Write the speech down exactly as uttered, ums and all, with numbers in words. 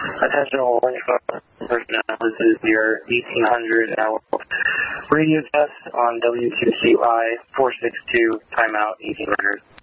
Attention all Orange Club personnel, this is your eighteen hundred hour radio test on W Q C I four six two, timeout eighteen hundred.